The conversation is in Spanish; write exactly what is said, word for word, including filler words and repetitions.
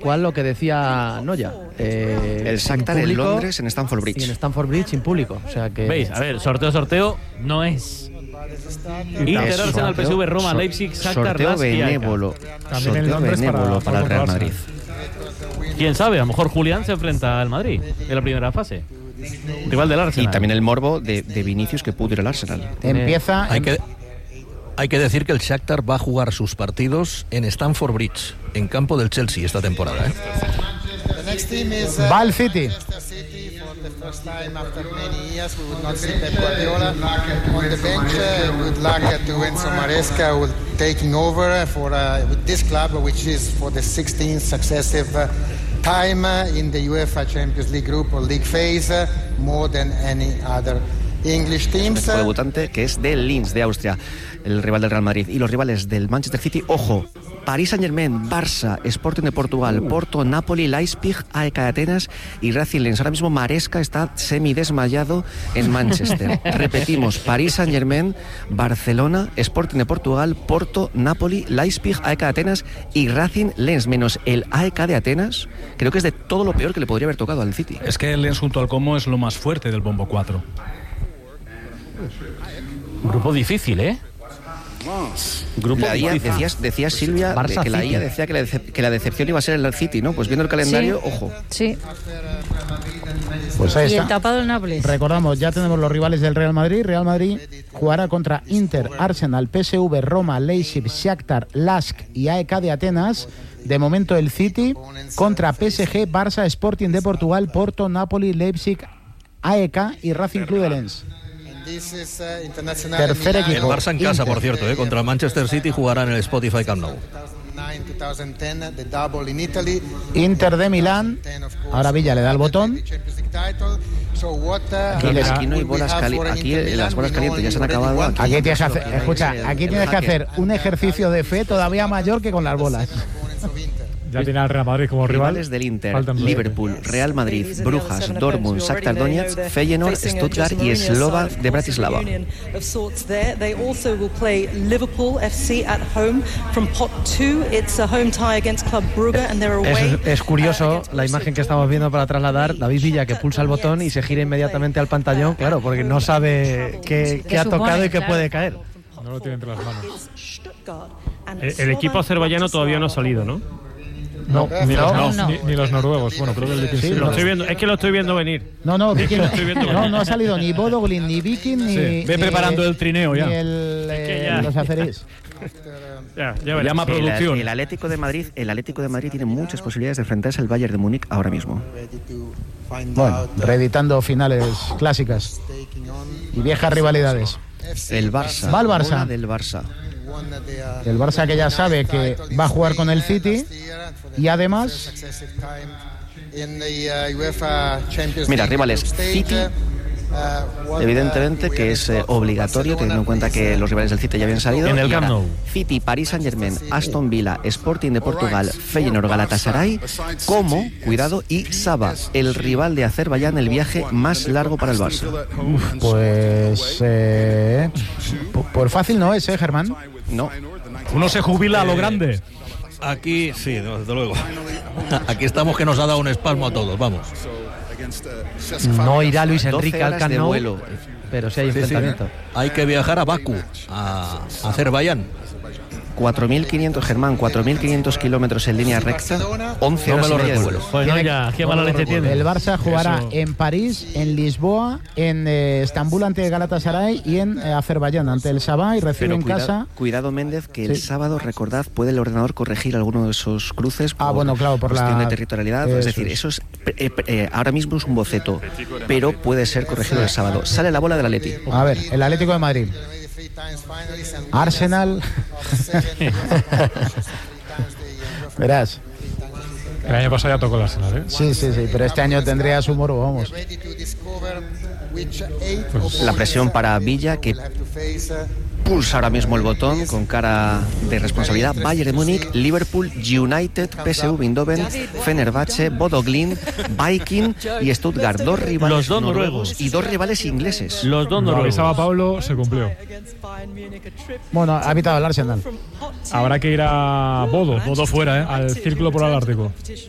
cual lo que decía Noya, eh, el Shakhtar en Londres, en Stamford Bridge. Y en Stamford Bridge sin público. O sea que... ¿Veis? A ver, sorteo, sorteo no es. Inter, Arsenal, P S V, Roma, Leipzig, Shakhtar, sorteo Lask y benévolo. También en Sorteo Londres benévolo para- para el Real para Madrid. ¿Quién sabe? A lo mejor Julián se enfrenta al Madrid en la primera fase. Rival del Arsenal. Y también el morbo de, de Vinicius, que pudo ir al Arsenal. Empieza... Hay que, hay que decir que el Shakhtar va a jugar sus partidos en Stamford Bridge, en campo del Chelsea esta temporada, ¿eh? Va el City. First time after many years we would not see Pep Guardiola on the bench. Uh, good luck to Enzo Maresca who taking over for uh, with this club, which is for the sixteenth successive uh, time uh, in the UEFA Champions League group or league phase, uh, more than any other English teams. El debutante, que es del Linz, de Austria, el rival del Real Madrid. Y los rivales del Manchester City, ojo, Paris Saint-Germain, Barça, Sporting de Portugal, Porto, Napoli, Leipzig, A E K de Atenas y Racing Lens. Ahora mismo Maresca está semidesmayado en Manchester. Repetimos, Paris Saint-Germain, Barcelona, Sporting de Portugal, Porto, Napoli, Leipzig, A E K de Atenas y Racing Lens, menos el A E K de Atenas. Creo que es de todo lo peor que le podría haber tocado al City. Es que el Lens junto al Como es lo más fuerte del bombo cuatro. Grupo difícil, ¿eh? Grupo La I A, difícil. decías, decías Silvia, de Barça que la I A City. decía que la, decep- que la decepción iba a ser el City, ¿no? Pues viendo el calendario, Sí. ojo. Sí. Pues ahí Y está. el tapado el Nápoles. Recordamos, ya tenemos los rivales del Real Madrid. Real Madrid jugará contra Inter, Arsenal, P S V, Roma, Leipzig, Shakhtar, Lask y A E K de Atenas. De momento el City contra P S G, Barça, Sporting de Portugal, Porto, Napoli, Leipzig, A E K y Racing Club de Lens. Tercer El equipo. Barça en casa, Inter. por cierto, ¿eh? Contra el Manchester City jugará en el Spotify Camp Nou. Inter de Milán. Ahora Villa le da el botón. Aquí, aquí no hay bolas calientes. Aquí las bolas calientes ya se han acabado. Aquí, Aquí tienes que hacer, escucha, aquí tienes que hacer un ejercicio de fe todavía mayor que con las bolas. Ya tiene al Real Madrid como rival. Rivales del Inter, Faltan dos. Liverpool, Real Madrid, Brujas, Dortmund, Shakhtar Donetsk, Feyenoord, Stuttgart y Slova de Bratislava. They also will play Liverpool F C at home from pot two. It's a home tie against Club Brugge and they're away. Es, es curioso la imagen que estamos viendo para trasladar. David Villa, que pulsa el botón y se gira inmediatamente al pantallón, claro, porque no sabe qué, qué ha supone, tocado y qué claro. puede caer. No lo tiene entre las manos. El, El equipo azerbaiyano todavía no ha salido, ¿no? No, ni, No, los, no. Ni, ni los noruegos. Bueno, creo que el de Sí, Lo estoy viendo, es que lo estoy viendo venir. No, no, Viking, lo estoy viendo no, venir. no ha salido ni Bodoglin, ni Viking, ni. Sí, ve ni- preparando el trineo ya. Ni el, Es que eh, ya. los azeríes. Ya, ya verás. Llama El, producción. el Atlético de Madrid, el Atlético de Madrid tiene muchas posibilidades de enfrentarse al Bayern de Múnich ahora mismo. Bueno, reeditando finales clásicas y viejas rivalidades. El Barça, Va el Barça. bola del Barça. El Barça, que ya sabe que va a jugar con el City y además Mira, rivales, City, evidentemente que es eh, obligatorio, teniendo en cuenta que los rivales del City ya habían salido. En el Y Camp ahora, Nou. City, Paris Saint-Germain, Aston Villa, Sporting de Portugal, Feyenoord, Galatasaray, como, cuidado, y Saba, el rival de Azerbaiyán, el viaje más largo para el Barça. pues eh, p- por fácil no es, ¿eh, Germán? No, Uno se jubila a lo grande. Aquí, sí, desde luego. Aquí estamos que nos ha dado un espasmo a todos, vamos. No irá Luis Enrique doce al horas Camp de Nou, vuelo. pero sí hay Sí, sí. enfrentamiento. Hay que viajar a Bakú, a Azerbaiyán. cuatro mil quinientos, Germán, cuatro mil quinientos kilómetros en línea recta, once No me horas lo y media de recuerdo. vuelo. Pues no, ya, qué mala leche tiene. El Barça jugará Eso. en París, en Lisboa, en eh, Estambul ante el Galatasaray y en eh, Azerbaiyán ante el Sabah y recibe Pero en cuida- casa. cuidado, Méndez, que el Sí. sábado, recordad, puede el ordenador corregir alguno de esos cruces por Ah, bueno, claro, por cuestión la- de territorialidad. eso Es decir, es. eso es eh, eh, ahora mismo es un boceto, pero puede ser corregido el sábado. Sale la bola del Atleti. A ver, el Atlético de Madrid. Arsenal. Verás. El año pasado ya tocó el Arsenal, ¿eh? Sí, sí, sí, pero este año tendría su morbo, vamos. La presión para Villa, que pulsa ahora mismo el botón con cara de responsabilidad. Bayern de Múnich, Liverpool, United, P S V Eindhoven, Fenerbahce, Bodo Glimt, Viking y Stuttgart. Dos rivales Los dos noruegos. y dos rivales ingleses. Los dos Lo noruegos. avisaba Pablo, se cumplió. Bueno, ha evitado el Arsenal. Habrá que ir a Bodo, Bodo fuera, ¿eh? Al Círculo Polar Ártico.